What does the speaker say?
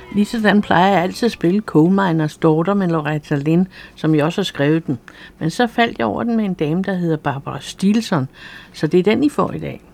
Ligesådan plejer jeg altid at spille Coal Miners Daughter med Loretta Lynn, som jeg også har skrevet den. Men så faldt jeg over den med en dame, der hedder Barbara Stilson, så det er den, I får i dag.